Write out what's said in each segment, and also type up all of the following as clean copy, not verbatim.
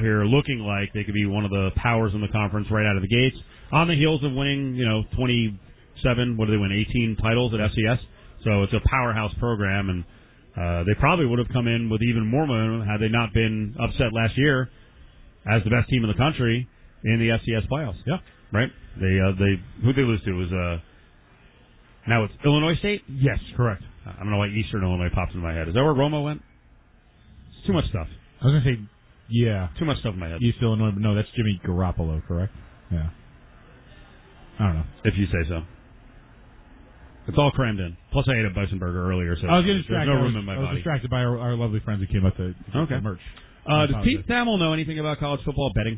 out here looking like they could be one of the powers in the conference right out of the gates, on the heels of winning, 27, what do they win, 18 titles at FCS. So it's a powerhouse program, and they probably would have come in with even more momentum had they not been upset last year as the best team in the country in the FCS playoffs. Yeah, right. Who'd they lose to? It was now it's Illinois State. Yes, correct. I don't know why Eastern Illinois pops into my head. Is that where Roma went? It's too much stuff. I was going to say, yeah. Too much stuff in my head. East Illinois, but no, that's Jimmy Garoppolo, correct? Yeah. I don't know. If you say so. It's all crammed in. Plus, I ate a bison burger earlier, so I was getting distracted. There's no room in my body. I was distracted by our lovely friends who came up to okay. merch. Does Pete Thamel know anything about college football betting?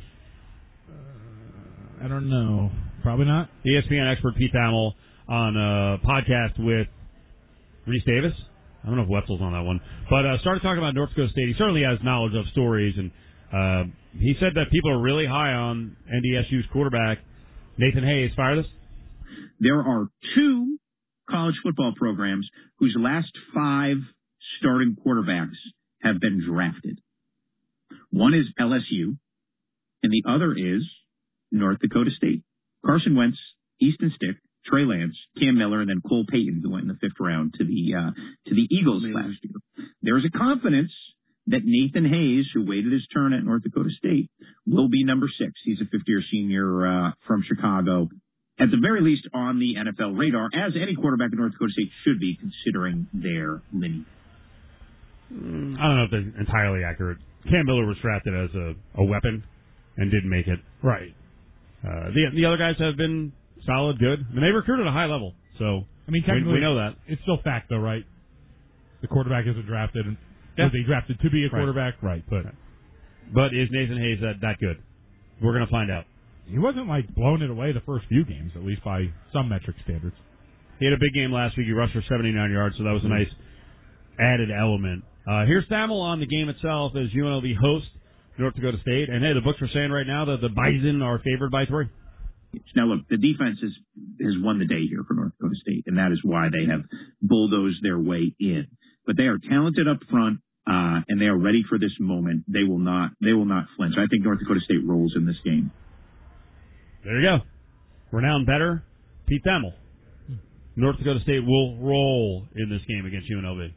I don't know. Probably not. ESPN expert Pete Thamel on a podcast with Reese Davis. I don't know if Wetzel's on that one. But started talking about North Dakota State. He certainly has knowledge of stories, and he said that people are really high on NDSU's quarterback, Nathan Hayes. Fire this. There are two college football programs whose last 5 starting quarterbacks have been drafted. One is LSU, and the other is North Dakota State. Carson Wentz, Easton Stick, Trey Lance, Cam Miller, and then Cole Payton, who went in the 5th round to the Eagles last year. There is a confidence that Nathan Hayes, who waited his turn at North Dakota State, will be number 6. He's a 5th-year senior from Chicago. At the very least on the NFL radar, as any quarterback at North Dakota State should be, considering their lineage. I don't know if that's entirely accurate. Cam Miller was drafted as a weapon and didn't make it. Right. The other guys have been solid, good. I mean, they recruited at a high level, so I mean, technically, we know that. It's still fact, though, right? The quarterback isn't drafted. Was he drafted to be a quarterback? Right. But is Nathan Hayes that good? We're going to find out. He wasn't, blowing it away the first few games, at least by some metric standards. He had a big game last week. He rushed for 79 yards, so that was a nice added element. Here's Thamel on the game itself as UNLV host North Dakota State. And, hey, the books are saying right now that the Bison are favored by 3. Now, look, the defense has won the day here for North Dakota State, and that is why they have bulldozed their way in. But they are talented up front, and they are ready for this moment. They will not flinch. I think North Dakota State rolls in this game. There you go. Renowned better, Pete Thamel. North Dakota State will roll in this game against UNLV.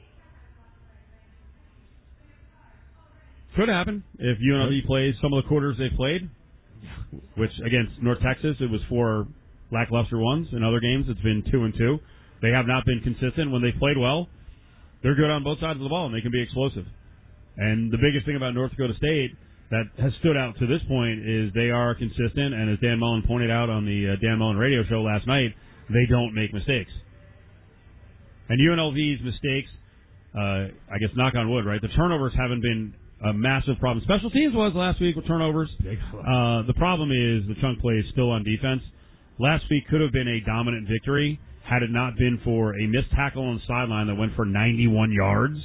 Could happen if UNLV plays some of the quarters they've played, which against North Texas it was 4 lackluster ones. In other games it's been 2-2. They have not been consistent. When they've played well, they're good on both sides of the ball and they can be explosive. And the biggest thing about North Dakota State that has stood out to this point is they are consistent, and as Dan Mullen pointed out on the Dan Mullen radio show last night, they don't make mistakes. And UNLV's mistakes, I guess knock on wood, right? The turnovers haven't been a massive problem. Special teams was last week with turnovers. The problem is the chunk play is still on defense. Last week could have been a dominant victory had it not been for a missed tackle on the sideline that went for 91 yards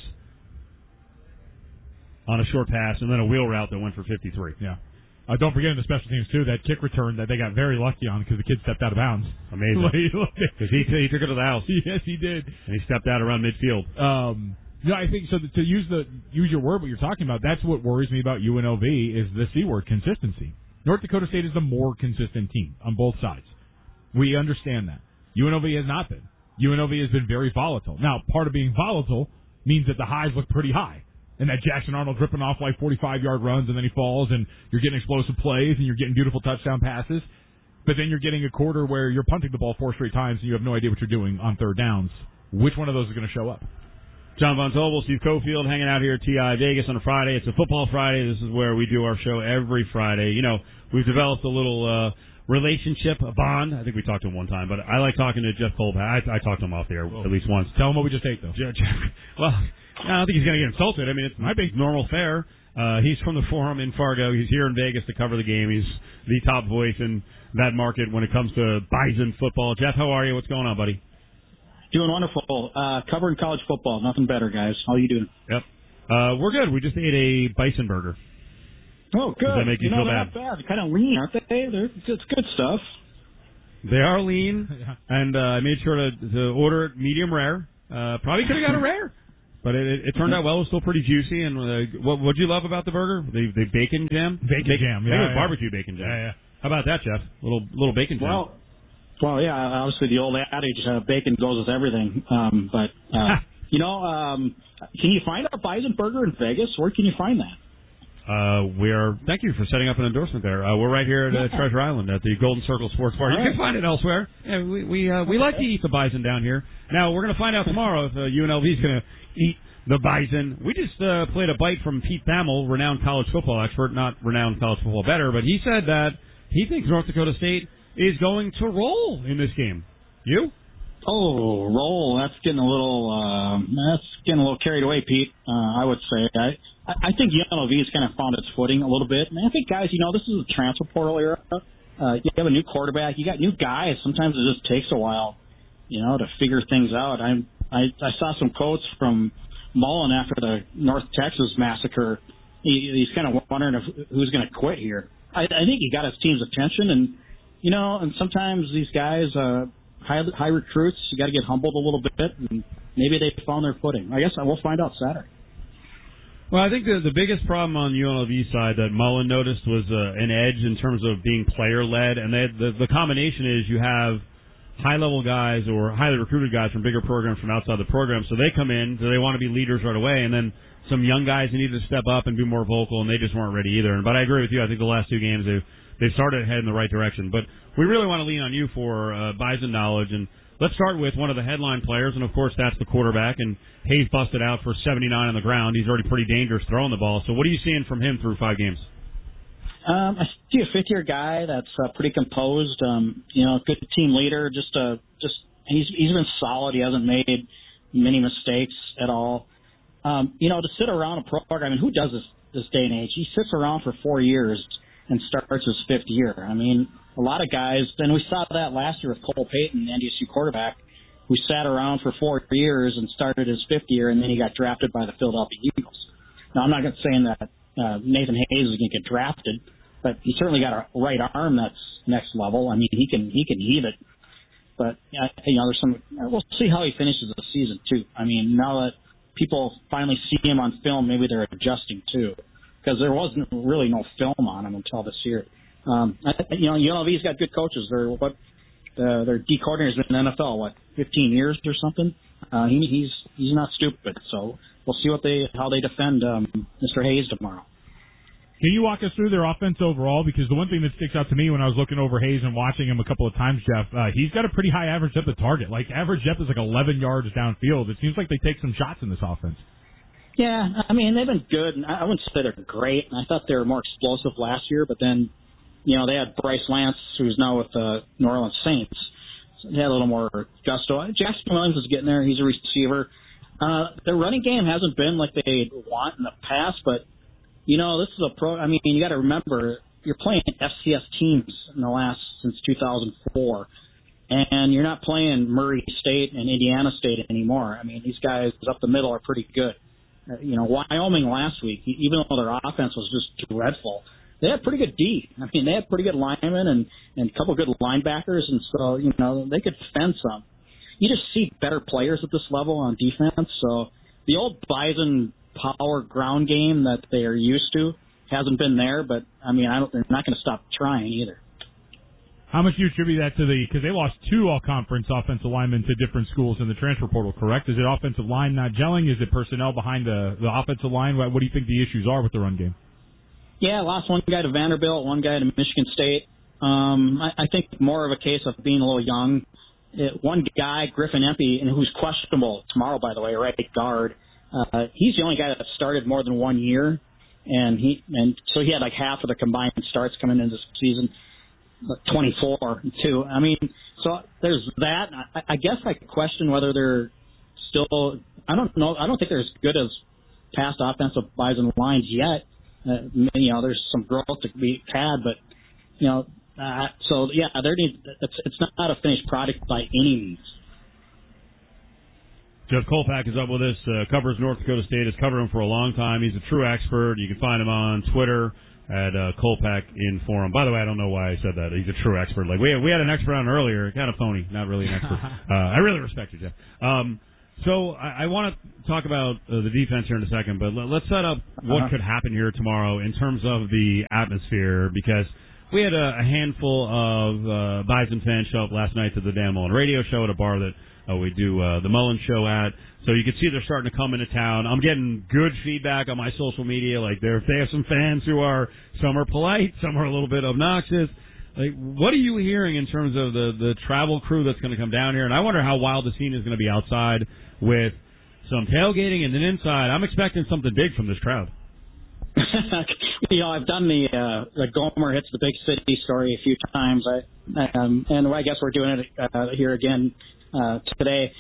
on a short pass, and then a wheel route that went for 53. Yeah. Don't forget in the special teams, too, that kick return that they got very lucky on because the kid stepped out of bounds. Amazing. Because he took it to the house. Yes, he did. And he stepped out around midfield. I think so. To use your word, what you're talking about, that's what worries me about UNLV is the C word, consistency. North Dakota State is the more consistent team on both sides. We understand that. UNLV has not been. UNLV has been very volatile. Now, part of being volatile means that the highs look pretty high. And that Jackson Arnold's ripping off 45-yard runs, and then he falls, and you're getting explosive plays, and you're getting beautiful touchdown passes. But then you're getting a quarter where you're punting the ball 4 straight times, and you have no idea what you're doing on third downs. Which one of those is going to show up? John Von Tobel, Steve Cofield, hanging out here at TI Vegas on a Friday. It's a football Friday. This is where we do our show every Friday. We've developed a little relationship, a bond. I think we talked to him one time, but I like talking to Jeff Kolb. I talked to him off the air at least once. Tell him what we just ate, though. Well, I don't think he's going to get insulted. I mean, it's my big normal fare. He's from the Forum in Fargo. He's here in Vegas to cover the game. He's the top voice in that market when it comes to Bison football. Jeff, how are you? What's going on, buddy? Doing wonderful. Covering college football. Nothing better, guys. How are you doing? Yep. We're good. We just ate a bison burger. Oh, good. Does that make you feel bad? They're not bad. They're kind of lean, aren't they? It's good stuff. They are lean, and I made sure to order it medium rare. Probably could have got a rare. But it turned out well. It was still pretty juicy. And what'd you love about the burger? The bacon jam? Bacon jam, yeah. I think it was barbecue bacon jam. Yeah. How about that, Jeff? Little bacon jam. Well, yeah. Obviously, the old adage, bacon goes with everything. Can you find a Bison Burger in Vegas? Where can you find that? Thank you for setting up an endorsement there. We're right here at Treasure Island at the Golden Circle Sports Bar. You can find it elsewhere. Yeah, we like to eat the bison down here. Now, we're going to find out tomorrow if UNLV is going to eat the bison. We just played a bite from Pete Thamel, renowned college football expert, not renowned college football bettor, but he said that he thinks North Dakota State is going to roll in this game. You? Oh, roll. That's getting a little carried away, Pete. I would say. I think UNLV has kind of found its footing a little bit. And I think, guys, this is a transfer portal era. You have a new quarterback. You got new guys. Sometimes it just takes a while, to figure things out. I saw some quotes from Mullen after the North Texas massacre. He's kind of wondering who's going to quit here. I think he got his team's attention, and and sometimes these guys, high recruits, you got to get humbled a little bit, and maybe they found their footing. I guess we'll find out Saturday. Well, I think the biggest problem on UNLV's side that Mullen noticed was an edge in terms of being player-led, and the combination is you have high-level guys or highly recruited guys from bigger programs from outside the program, so they come in, so they want to be leaders right away, and then some young guys who need to step up and be more vocal, and they just weren't ready either. But I agree with you. I think the last two games they've started heading in the right direction. But we really want to lean on you for Bison knowledge, and let's start with one of the headline players, and of course that's the quarterback. And Hayes busted out for 79 on the ground. He's already pretty dangerous throwing the ball. So what are you seeing from him through 5 games? I see a fifth-year guy that's pretty composed. Good team leader. Just he's been solid. He hasn't made many mistakes at all. To sit around a program, who does this day and age? He sits around for 4 years and starts his 5th year. A lot of guys, and we saw that last year with Cole Payton, the NDSU quarterback, who sat around for 4 years and started his 5th year, and then he got drafted by the Philadelphia Eagles. Now, I'm not saying that Nathan Hayes is going to get drafted, but he certainly got a right arm that's next level. He can heave it. But there's some. We'll see how he finishes the season too. Now that people finally see him on film, maybe they're adjusting too, because there wasn't really no film on him until this year. UNLV's got good coaches. Their D coordinator's been in the NFL 15 years or something. He's not stupid. So we'll see how they defend Mr. Hayes tomorrow. Can you walk us through their offense overall? Because the one thing that sticks out to me when I was looking over Hayes and watching him a couple of times, Jeff, he's got a pretty high average depth of target. Average depth is 11 yards downfield. It seems like they take some shots in this offense. Yeah, they've been good. I wouldn't say they're great. I thought they were more explosive last year, but then, they had Bryce Lance, who's now with the New Orleans Saints. So they had a little more gusto. Jackson Williams is getting there. He's a receiver. Their running game hasn't been like they want in the past, but this is a pro. You got to remember you're playing FCS teams since 2004, and you're not playing Murray State and Indiana State anymore. These guys up the middle are pretty good. Wyoming last week, even though their offense was just dreadful, they had pretty good D. They had pretty good linemen and a couple good linebackers, and so they could defend some. You just see better players at this level on defense. So the old Bison power ground game that they are used to hasn't been there, but they're not going to stop trying either. How much do you attribute that to because they lost 2 all-conference offensive linemen to different schools in the transfer portal, correct? Is it offensive line not gelling? Is it personnel behind the offensive line? What do you think the issues are with the run game? Yeah, lost one guy to Vanderbilt, one guy to Michigan State. I think more of a case of being a little young. One guy, Griffin Empey, and who's questionable tomorrow, by the way, right guard. He's the only guy that started more than 1 year, and so he had half of the combined starts coming into this season, 24 too. So there's that. I guess I question whether they're still. I don't know. I don't think they're as good as past offensive Bison lines yet. There's some growth to be had, but it's not a finished product by any means. Jeff Kolpak is up with us, covers North Dakota State, has covered him for a long time. He's a true expert. You can find him on Twitter at Kolpak Inforum. By the way, I don't know why I said that. He's a true expert. We had an expert on earlier, kind of phony, not really an expert. I really respect you, Jeff. So I want to talk about the defense here in a second, but let's set up what could happen here tomorrow in terms of the atmosphere, because we had a handful of Bison fans show up last night to the Dan Mullen radio show at a bar that we do the Mullen show at. So you can see they're starting to come into town. I'm getting good feedback on my social media. Like they have some fans who some are polite, some are a little bit obnoxious. Like, what are you hearing in terms of the travel crew that's going to come down here? And I wonder how wild the scene is going to be outside with some tailgating, and then inside, I'm expecting something big from this crowd. I've done the Gomer hits the big city story a few times, and I guess we're doing it here again today.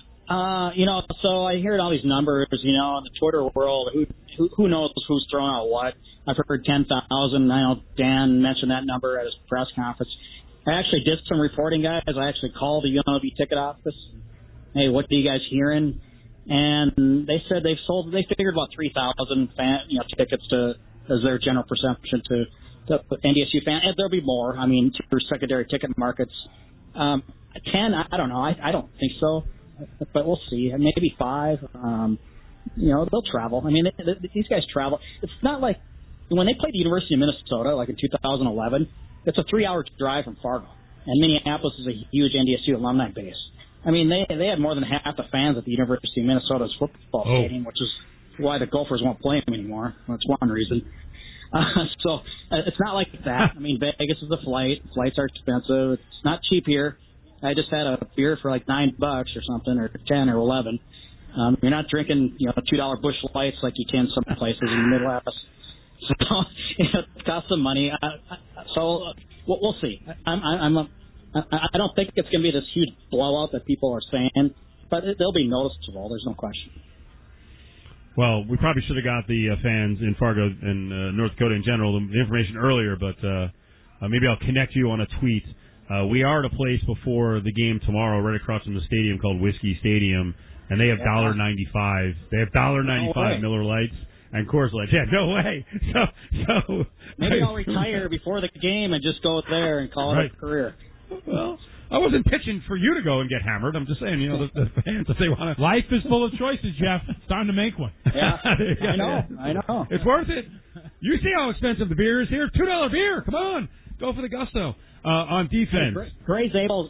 So I hear all these numbers, in the Twitter world. Who knows who's throwing out what? I've heard 10,000. I know Dan mentioned that number at his press conference. I actually did some reporting, guys. I actually called the UNLV ticket office. Hey, what are you guys hearing? And they said they figured about 3,000 tickets as their general perception to NDSU fans. And there'll be more. I mean, through secondary ticket markets. 10, I don't know. I don't think so. But we'll see. Maybe 5. They'll travel. I mean, these guys travel. It's not like when they played the University of Minnesota, like in 2011, it's a 3-hour drive from Fargo. And Minneapolis is a huge NDSU alumni base. I mean, they had more than half the fans at the University of Minnesota's football stadium, which is why the Gophers won't play them anymore. That's one reason. So it's not like that. I mean, Vegas is a flight. Flights are expensive. It's not cheap here. I just had a beer for like $9 or something, or 10 or 11. You're not drinking, $2 Busch Lights like you can some places in the Midwest. So it costs some money. So we'll see. I don't think it's going to be this huge blowout that people are saying, but they'll be noticeable. There's no question. Well, we probably should have got the fans in Fargo and North Dakota in general the information earlier, but maybe I'll connect you on a tweet. We are at a place before the game tomorrow, right across from the stadium, called Whiskey Stadium, and they have $1.95. They have $1.95 Miller Lights and Coors Lights. Yeah, no way. So maybe I'll retire before the game and just go there and call it a career. Well, I wasn't pitching for you to go and get hammered. I'm just saying, the fans, if they want to. Life is full of choices, Jeff. It's time to make one. Yeah, I know. It's worth it. You see how expensive the beer is here? $2 beer. Come on. Go for the gusto. On defense. Gray Zabel,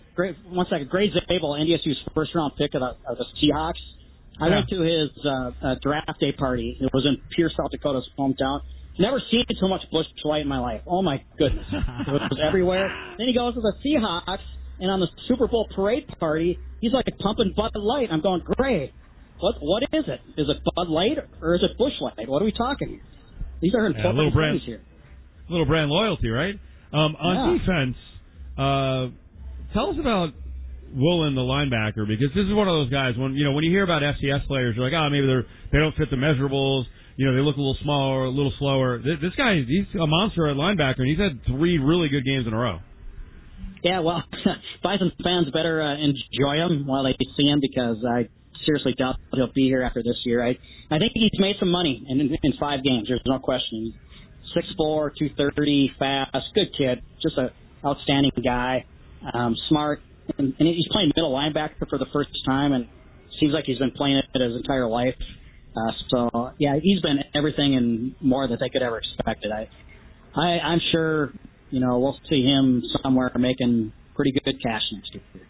NDSU's first-round pick of the Seahawks. I went to his draft day party. It was in Pierce, South Dakota's hometown. Never seen so much Busch Light in my life. Oh, my goodness. It was everywhere. Then he goes to the Seahawks, and on the Super Bowl parade party, he's like pumping Bud Light. I'm going, great. What is it? Is it Bud Light or is it Busch Light? What are we talking here? These are important things here. Little brand loyalty, right? On defense, tell us about Woolen, the linebacker, because this is one of those guys, when you hear about FCS players, you're like, maybe they don't fit the measurables. They look a little smaller, a little slower. This guy, he's a monster at linebacker, and he's had 3 really good games in a row. Yeah, well, Bison fans better enjoy him while they see him, because I seriously doubt he'll be here after this year. I think he's made some money in 5 games. There's no question. 6'4", 230, fast, good kid, just an outstanding guy, smart, and he's playing middle linebacker for the first time, and seems like he's been playing it his entire life. He's been everything and more that they could ever expect. I'm sure, we'll see him somewhere making pretty good cash next year.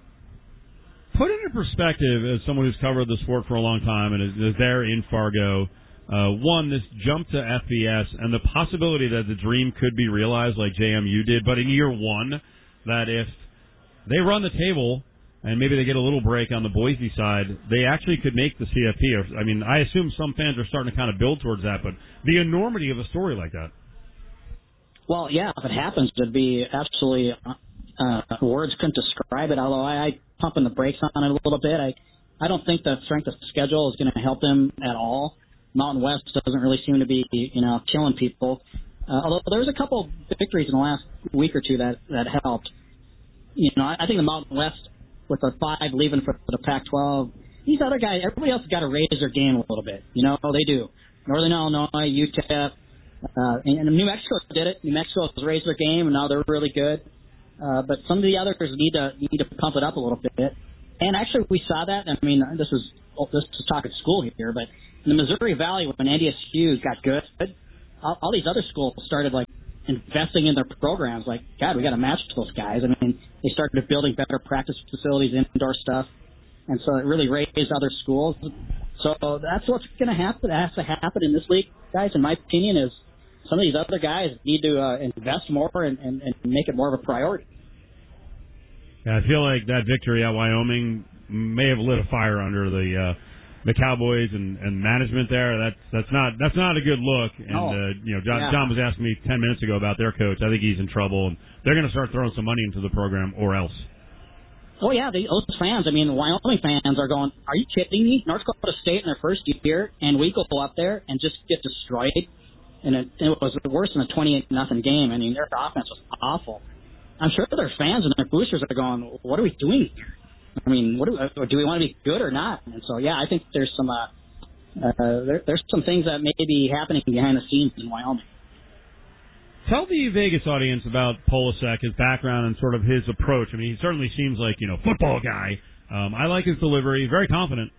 Put it in perspective as someone who's covered the sport for a long time and is there in Fargo. This jump to FBS and the possibility that the dream could be realized like JMU did, but in year 1, that if they run the table and maybe they get a little break on the Boise side, they actually could make the CFP. I mean, I assume some fans are starting to kind of build towards that, but the enormity of a story like that. Well, yeah, if it happens, it'd be absolutely words couldn't describe it, although I pumping the brakes on it a little bit. I don't think the strength of schedule is going to help them at all. Mountain West doesn't really seem to be, killing people. Although there was a couple victories in the last week or two that helped. I think the Mountain West, with the 5 leaving for the Pac-12, these other guys, everybody else has got to raise their game a little bit. They do. Northern Illinois, UTEP, and New Mexico did it. New Mexico has raised their game, and now they're really good. But some of the others need to pump it up a little bit. And actually, we saw that. I mean, this is talking school here, but in the Missouri Valley, when NDSU got good, all these other schools started like investing in their programs. Like, God, we got to match those guys. I mean, they started building better practice facilities, indoor stuff, and so it really raised other schools. So that's what's going to happen. That has to happen in this league, guys. In my opinion, is some of these other guys need to invest more and make it more of a priority. Yeah, I feel like that victory at Wyoming may have lit a fire under the Cowboys and management there. That's not a good look. And John was asking me 10 minutes ago about their coach. I think he's in trouble, and they're going to start throwing some money into the program, or else. Oh yeah, those fans. I mean, the Wyoming fans are going, "Are you kidding me? North Dakota State in their first year, and we go up there and just get destroyed." And it was worse than a 28-0 game. I mean, their offense was awful. I'm sure their fans and their boosters are going, "What are we doing here? I mean, do we want to be good or not?" And so, yeah, I think there's some there's some things that may be happening behind the scenes in Wyoming. Tell the Vegas audience about Polasek, his background, and sort of his approach. I mean, he certainly seems like, football guy. I like his delivery. Very confident.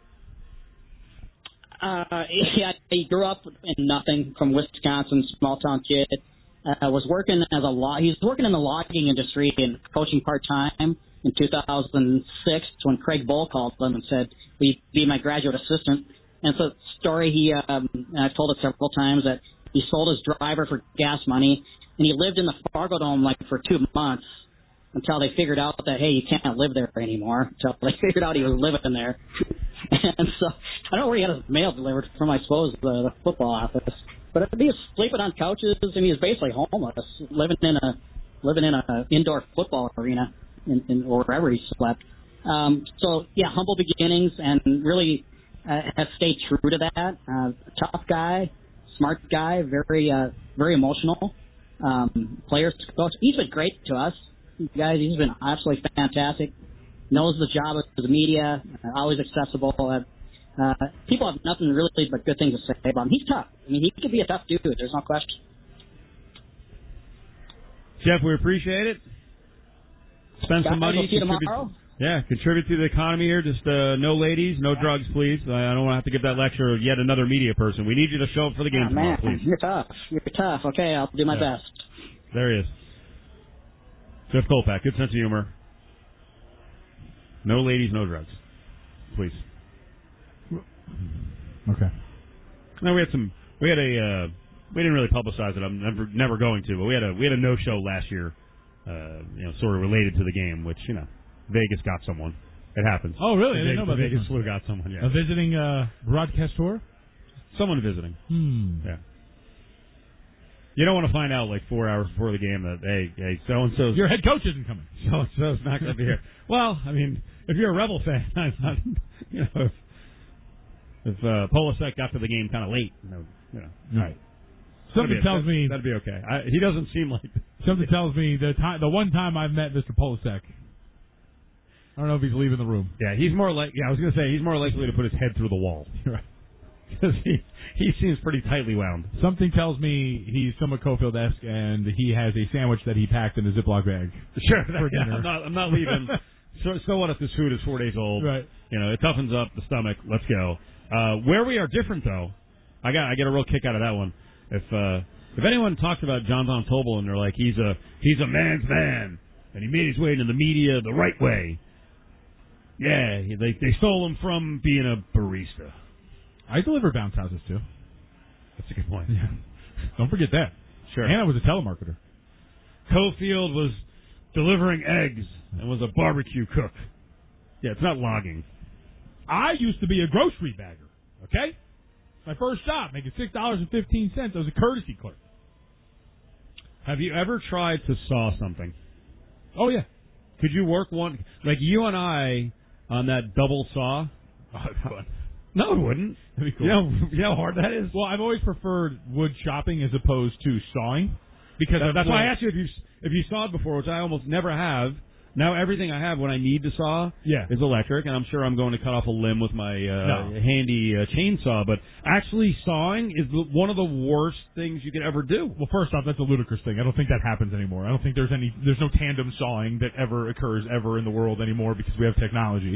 Yeah, he grew up in nothing, from Wisconsin, small town kid. Was working as he was working in the logging industry and coaching part time in 2006 when Craig Bull called him and said, "Will you be my graduate assistant?" And so, story and I've told it several times, that he sold his driver for gas money, and he lived in the Fargo Dome for 2 months until they figured out that, hey, you can't live there anymore. Until they figured out he was living there. And so I don't know where he had his mail delivered from, I suppose, the football office. But he was sleeping on couches, and he was basically homeless, living in a indoor football arena or wherever he slept. So yeah, humble beginnings, and really has stayed true to that. Tough guy, smart guy, very emotional. Players coach. He's been great to us, guys. He's been absolutely fantastic. Knows the job of the media. Always accessible. People have nothing really but good things to say about him. He's tough. I mean, he could be a tough dude. There's no question. Jeff, we appreciate it. Spend some money. See you tomorrow. Contribute to the economy here. Just no ladies, no drugs, please. I don't want to have to give that lecture to yet another media person. We need you to show up for the game tomorrow, please. You're tough. Okay, I'll do my best. There he is. Jeff Kolpak, good sense of humor. No ladies, no drugs, please. Okay. No, we didn't really publicize it. I'm never going to, but we had a no show last year, sort of related to the game, which Vegas got someone. It happens. Oh, really? I didn't know about Vegas. Would have got someone. Yeah. A visiting broadcaster? Someone visiting. Yeah. You don't want to find out 4 hours before the game that hey, so and so. Your head coach isn't coming. So and so's not going to be here. Well, I mean, if you're a Rebel fan, I'm not, if Polasek got to the game kind of late, all right. Something tells me that'd be okay. He doesn't seem like. Something tells me the one time I've met Mr. Polasek, I don't know if he's leaving the room. Yeah, he's more like. Yeah, I was going to say he's more likely to put his head through the wall. Right. Because he seems pretty tightly wound. Something tells me he's somewhat Cofield-esque, and he has a sandwich that he packed in a Ziploc bag. Sure, I'm not leaving. So what if this food is 4 days old? Right. It toughens up the stomach. Let's go. Where we are different, though, I get a real kick out of that one. If anyone talks about John Von Tobel and they're like he's a man's man and he made his way into the media the right way, yeah, they stole him from being a barista. I deliver bounce houses too. That's a good point. Yeah. Don't forget that. Sure. And I was a telemarketer. Cofield was delivering eggs and was a barbecue cook. Yeah, it's not logging. I used to be a grocery bagger. Okay. My first job, making $6.15. I was a courtesy clerk. Have you ever tried to saw something? Oh, yeah. Could you work one, like you and I, on that double saw? Oh, no, it wouldn't. That'd be cool. You know how hard that is? Well, I've always preferred wood chopping as opposed to sawing. Because that's why I asked you if you sawed before, which I almost never have. Now everything I have when I need to saw is electric, and I'm sure I'm going to cut off a limb with my handy chainsaw. But actually sawing is one of the worst things you could ever do. Well, first off, that's a ludicrous thing. I don't think that happens anymore. I don't think there's no tandem sawing that ever occurs ever in the world anymore because we have technology.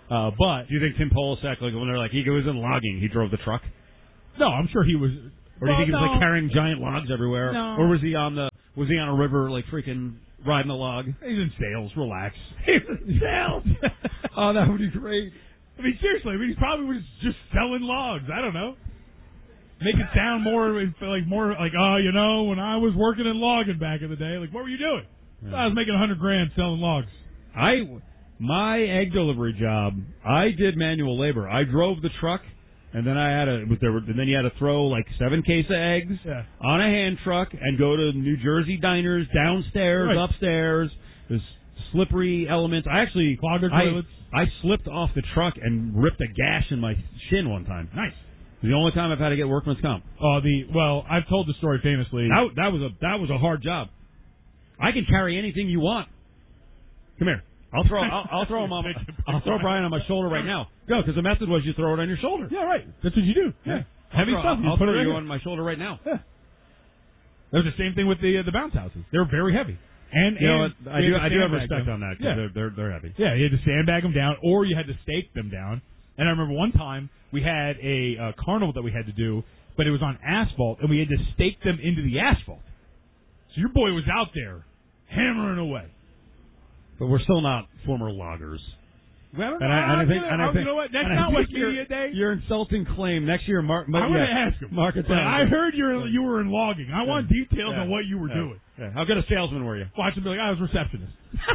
But do you think Tim Polasek, like when they're like he was in logging, he drove the truck? no, I'm sure he was. Or do you think he was like carrying giant logs everywhere? No. Or was he on a river like freaking riding a log? He's in sales. Relax. He's in sales. Oh, that would be great. I mean, seriously. I mean, he probably was just selling logs. I don't know. Make it sound more like, oh, you know, when I was working in logging back in the day, like, what were you doing? Yeah. I was making $100,000 selling logs. My egg delivery job, I did manual labor. I drove the truck, and then then you had to throw like 7 cases of eggs on a hand truck and go to New Jersey diners downstairs, upstairs. There's slippery elements. I actually clogged their toilets. I slipped off the truck and ripped a gash in my shin one time. Nice. The only time I've had to get workman's comp. Well, I've told the story famously. That was a hard job. I can carry anything you want. Come here. I'll throw him on. I'll throw Brian on my shoulder right now. Go, because the method was you throw it on your shoulder. Yeah, right. That's what you do. Yeah. Heavy stuff. I'll throw you on my shoulder right now. Yeah. That was the same thing with the bounce houses. They were very heavy. And you know what? I do have respect on that because they're heavy. Yeah, you had to sandbag them down, or you had to stake them down. And I remember one time we had a carnival that we had to do, but it was on asphalt, and we had to stake them into the asphalt. So your boy was out there hammering away. But we're still not former loggers. Well, I think you know what? That's not West Media Day. Your insulting claim next year. I'm going to ask him. Mark it down. I heard you were in logging. I want details on what you were doing. Yeah. How good a salesman were you? Watch him be like, I was a receptionist.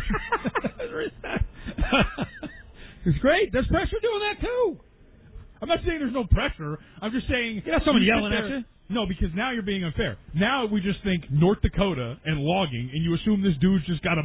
It's great. There's pressure doing that too. I'm not saying there's no pressure. I'm just saying you got someone yelling at you. No, because now you're being unfair. Now we just think North Dakota and logging, and you assume this dude's just got a